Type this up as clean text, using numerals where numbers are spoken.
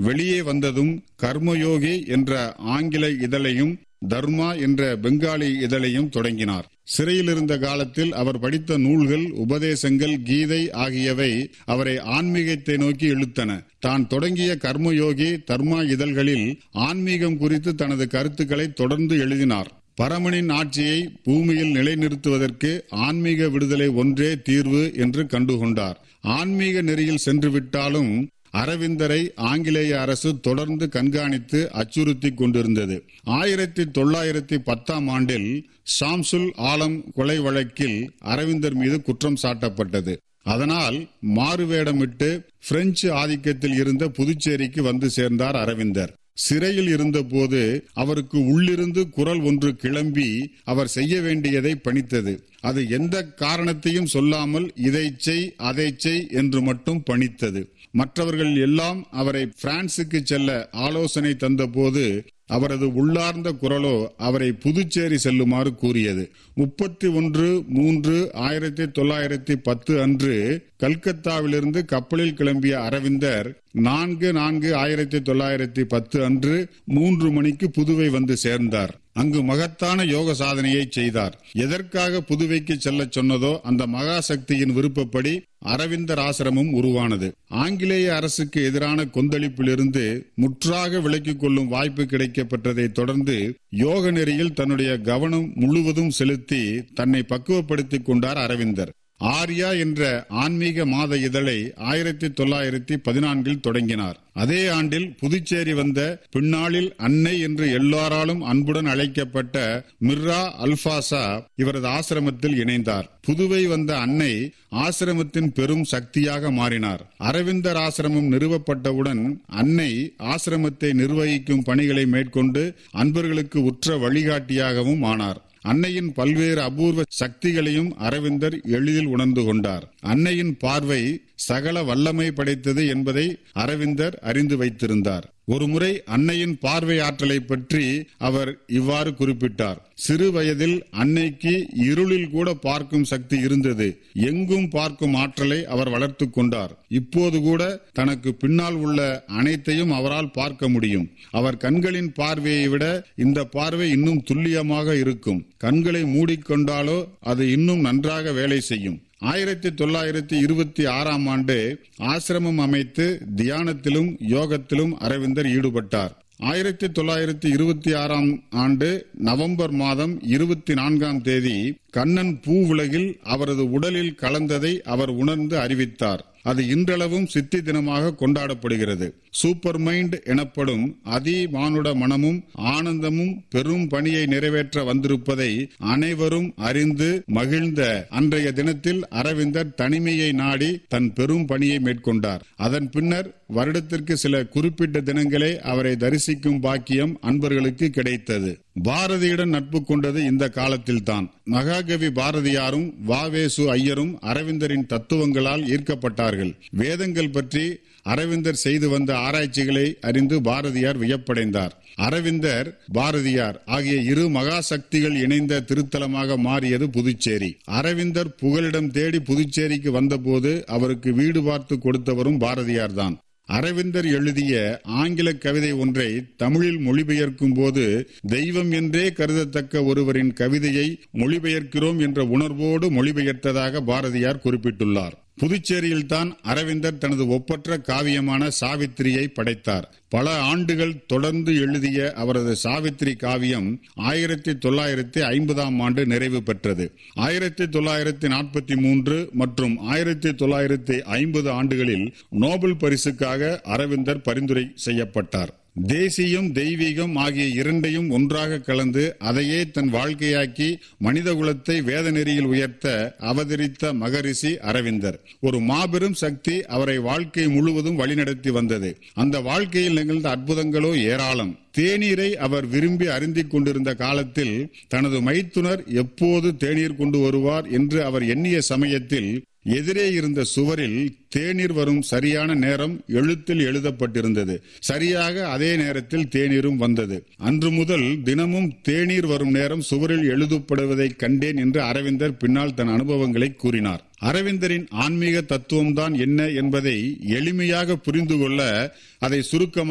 வெளியே வந்ததும் கர்மயோகி என்ற ஆங்கில இதழையும் தர்மா என்ற பெங்காலி இதழையும் தொடங்கினார். சிறையில் இருந்த காலத்தில் அவர் படித்த நூல்கள், உபதேசங்கள், கீதை ஆகியவை அவரை ஆன்மீகத்தை நோக்கி இழுத்தன. தான் தொடங்கிய கர்மயோகி, தர்மா இதழ்களில் ஆன்மீகம் குறித்து தனது கருத்துக்களை தொடர்ந்து எழுதினார். பரமனின் ஆட்சியை பூமியில் நிலைநிறுத்துவதற்கு ஆன்மீக விடுதலை ஒன்றே தீர்வு என்று கண்டுகொண்டார். ஆன்மீக நெறியில் சென்று விட்டாலும் அரவிந்தரை ஆங்கிலேய அரசு தொடர்ந்து கண்காணித்து அச்சுறுத்தி கொண்டிருந்தது. 1910 ஆண்டில் ஷாம்சுல் ஆலம் கொலை வழக்கில் அரவிந்தர் மீது குற்றம் சாட்டப்பட்டது. அதனால் மாறுவேடமிட்டு பிரெஞ்சு ஆதிக்கத்தில் இருந்த புதுச்சேரிக்கு வந்து சேர்ந்தார் அரவிந்தர். சிறையில் இருந்தபோது அவருக்கு உள்ளிருந்து குரல் ஒன்று கிளம்பி அவர் செய்ய வேண்டியதை பணித்தது. அது எந்த காரணத்தையும் சொல்லாமல் இதை செய் அதை செய் என்று மட்டும் பணித்தது. மற்றவர்கள் எல்லாம் அவரை பிரான்சுக்கு செல்ல ஆலோசனை தந்தபோது அவரது உள்ளார்ந்த குரலோ அவரை புதுச்சேரி செல்லுமாறு கூறியது. 31/3/1910 அன்று கல்கத்தாவிலிருந்து கப்பலில் கிளம்பிய அரவிந்தர் 4/4/1910 அன்று 3 மணிக்கு புதுவை வந்து சேர்ந்தார். அங்கு மகத்தான யோக சாதனையை செய்தார். எதற்காக புதுவைக்கு செல்ல சொன்னதோ அந்த மகாசக்தியின் விருப்பப்படி அரவிந்தர் ஆசிரமம் உருவானது. ஆங்கிலேய அரசுக்கு எதிரான கொந்தளிப்பிலிருந்து முற்றாக விலக்கிக் கொள்ளும் வாய்ப்பு கிடைக்கப்பட்டதை தொடர்ந்து யோக நெறியில் தன்னுடைய கவனம் முழுவதும் செலுத்தி தன்னை பக்குவப்படுத்திக் கொண்டார் அரவிந்தர். ஆர்யா என்ற ஆன்மீக மாத இதழை 1914 தொடங்கினார். அதே ஆண்டில் புதுச்சேரி வந்த பின்னாளில் அன்னை என்று எல்லாராலும் அன்புடன் அழைக்கப்பட்ட மிர்ரா அல்பாசா இவரது ஆசிரமத்தில் இணைந்தார். புதுவை வந்த அன்னை ஆசிரமத்தின் பெரும் சக்தியாக மாறினார். அரவிந்தர் ஆசிரமம் நிறுவப்பட்டவுடன் அன்னை ஆசிரமத்தை நிர்வகிக்கும் பணிகளை மேற்கொண்டு அன்பர்களுக்கு உற்ற வழிகாட்டியாகவும் ஆனார். அன்னையின் பல்வேறு அபூர்வ சக்திகளையும் அரவிந்தர் எளிதில் உணர்ந்து கொண்டார். அன்னையின் பார்வை சகல வல்லமை படைத்தது என்பதை அரவிந்தர் அறிந்து வைத்திருந்தார். ஒருமுறை அன்னையின் பார்வை ஆற்றலை பற்றி அவர் இவ்வாறு குறிப்பிட்டார். சிறு வயதில் அன்னைக்கு இருளில் கூட பார்க்கும் சக்தி இருந்தது. எங்கும் பார்க்கும் ஆற்றலை அவர் வளர்த்து கொண்டார். இப்போது கூட தனக்கு பின்னால் உள்ள அனைத்தையும் அவரால் பார்க்க முடியும். அவர் கண்களின் பார்வையை விட இந்த பார்வை இன்னும் துல்லியமாக இருக்கும். கண்களை மூடிக்கொண்டாலோ அது இன்னும் நன்றாக வேலை செய்யும். 1926 ஆண்டு ஆசிரமம் அமைத்து தியானத்திலும் யோகத்திலும் அரவிந்தர் ஈடுபட்டார். 1926 ஆண்டு நவம்பர் மாதம் 24 கண்ணன் பூ உலகில் அவரது உடலில் கலந்ததை அவர் உணர்ந்து அறிவித்தார். அது இன்றளவும் சித்தி தினமாக கொண்டாடப்படுகிறது. சூப்பர் மைண்ட் எனப்படும் அதி மானுட மனமும் ஆனந்தமும் பெரும் பணியை நிறைவேற்ற வந்திருப்பதை அனைவரும் அறிந்து மகிழ்ந்த அன்றைய தினத்தில் அரவிந்தர் தனிமையை நாடி தன் பெரும் பணியை மேற்கொண்டார். அதன் பின்னர் வருடத்திற்கு சில குறிப்பிட்ட தினங்களே அவரை தரிசிக்கும் பாக்கியம் அன்பர்களுக்கு கிடைத்தது. பாரதியுடன் நட்பு கொண்டது இந்த காலத்தில்தான். மகாகவி பாரதியாரும் வாவேசு ஐயரும் அரவிந்தரின் தத்துவங்களால் ஈர்க்கப்பட்டார்கள். வேதங்கள் பற்றி அரவிந்தர் செய்து வந்த ஆராய்ச்சிகளை அறிந்து பாரதியார் வியப்படைந்தார். அரவிந்தர், பாரதியார் ஆகிய இரு மகாசக்திகள் இணைந்த திருத்தலமாக மாறியது புதுச்சேரி. அரவிந்தர் புகலிடம் தேடி புதுச்சேரிக்கு வந்தபோது அவருக்கு வீடு பார்த்து கொடுத்தவரும் பாரதியார் தான். அரவிந்தர் எழுதிய ஆங்கில கவிதை ஒன்றை தமிழில் மொழிபெயர்க்கும் போது தெய்வம் என்றே கருதத்தக்க ஒருவரின் கவிதையை மொழிபெயர்க்கிறோம் என்ற உணர்வோடு மொழிபெயர்த்ததாக பாரதியார் குறிப்பிட்டுள்ளார். புதுச்சேரியில்தான் அரவிந்தர் தனது ஒப்பற்ற காவியமான சாவித்திரியை படைத்தார். பல ஆண்டுகள் தொடர்ந்து எழுதிய அவரது சாவித்திரி காவியம் 1950 ஆண்டு நிறைவு பெற்றது. 1943 மற்றும் 1950 ஆண்டுகளில் நோபல் பரிசுக்காக அரவிந்தர் பரிந்துரை செய்யப்பட்டார். தேசியம் தெய்வீகம் ஆகிய இரண்டையும் ஒன்றாக கலந்து அதையே தன் வாழ்க்கையாக்கி மனித குலத்தை வேத நெறியில் உயர்த்த அவதரித்த மகரிஷி அரவிந்தர். ஒரு மாபெரும் சக்தி அவரை வாழ்க்கை முழுவதும் வழிநடத்தி வந்தது. அந்த வாழ்க்கையில் நிகழ்ந்த அற்புதங்களோ ஏராளம். தேநீரை அவர் விரும்பி அருந்திக் கொண்டிருந்த காலத்தில் தனது மைத்துனர் எப்போது தேநீர் கொண்டு வருவார் என்று அவர் எண்ணிய சமயத்தில் எதிரே இருந்த சுவரில் தேநீர் வரும் சரியான நேரம் எழுத்தில் எழுதப்பட்டிருந்தது. சரியாக அதே நேரத்தில் தேநீரும் வந்தது. அன்று முதல் தினமும் தேநீர் வரும் நேரம் சுவரில் எழுதப்படுவதை கண்டேன் என்று அரவிந்தர் பின்னால் தன் அனுபவங்களை கூறினார். அரவிந்தரின் ஆன்மீக தத்துவம்தான் என்ன என்பதை எளிமையாக புரிந்து கொள்ள அதை சுருக்கமாக